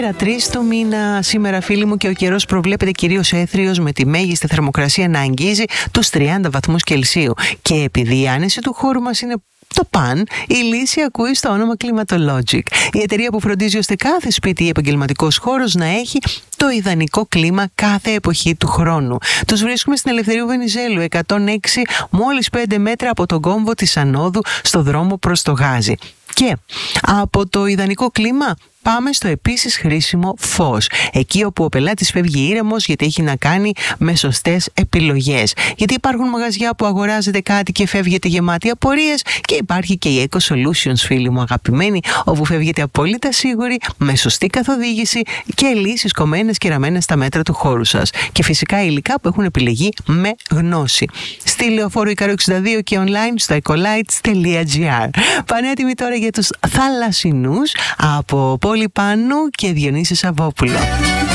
13 του μήνα σήμερα, φίλοι μου, και ο καιρός προβλέπεται κυρίως έθριος, με τη μέγιστη θερμοκρασία να αγγίζει τους 30 βαθμούς Κελσίου. Και επειδή η άνεση του χώρου μας είναι το παν, η λύση ακούει στο όνομα Climatologic. Η εταιρεία που φροντίζει ώστε κάθε σπίτι ή επαγγελματικός χώρος να έχει το ιδανικό κλίμα κάθε εποχή του χρόνου. Τους βρίσκουμε στην Ελευθερίου Βενιζέλου 106, μόλις 5 μέτρα από τον κόμβο της Ανόδου, στο δρόμο προς το Γάζι. Και από το ιδανικό κλίμα πάμε στο επίσης χρήσιμο φως. Εκεί όπου ο πελάτης φεύγει ήρεμος, γιατί έχει να κάνει με σωστές επιλογές. Γιατί υπάρχουν μαγαζιά που αγοράζετε κάτι και φεύγετε γεμάτοι απορίες, και υπάρχει και η Eco Solutions, φίλοι μου αγαπημένοι, όπου φεύγετε απόλυτα σίγουροι, με σωστή καθοδήγηση και λύσεις κομμένες και ραμμένες στα μέτρα του χώρου σας. Και φυσικά υλικά που έχουν επιλεγεί με γνώση. Στη Λεωφόρου Ικαρού 62 και online στο ecolites.gr. Πανέτοιμοι τώρα για τους θαλασσινούς από Πόλη Πάνου και Διονύση Σαββόπουλο.